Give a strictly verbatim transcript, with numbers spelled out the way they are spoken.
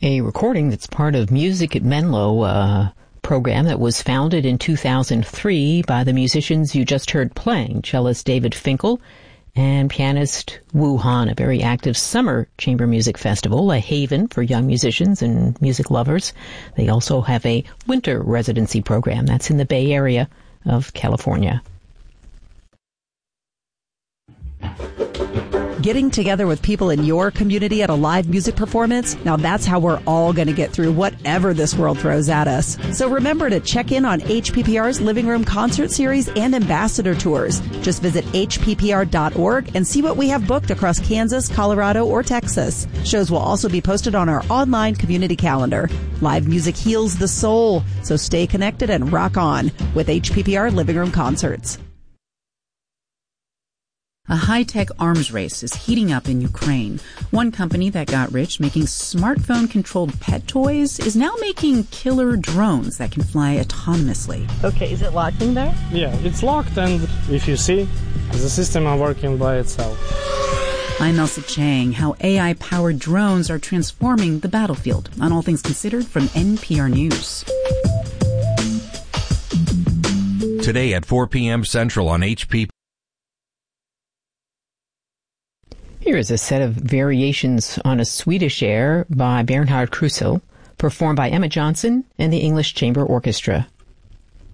A recording that's part of Music at Menlo, uh, program that was founded in two thousand three by the musicians you just heard playing, cellist David Finkel and pianist Wu Han, a very active summer chamber music festival, a haven for young musicians and music lovers. They also have a winter residency program that's in the Bay Area of California. Getting together with people in your community at a live music performance, now that's how we're all going to get through whatever this world throws at us. So remember to check in on H P P R's Living Room Concert Series and Ambassador Tours. Just visit H P P R dot org and see what we have booked across Kansas, Colorado, or Texas. Shows will also be posted on our online community calendar. Live music heals the soul, so stay connected and rock on with H P P R Living Room Concerts. A high-tech arms race is heating up in Ukraine. One company that got rich making smartphone-controlled pet toys is now making killer drones that can fly autonomously. Okay, is it locked in there? Yeah, it's locked, and if you see, the system is working by itself. I'm Elsa Chang. How A I-powered drones are transforming the battlefield on All Things Considered from N P R News. Today at four p.m. Central on H P. Here is a set of variations on a Swedish air by Bernhard Krusel, performed by Emma Johnson and the English Chamber Orchestra.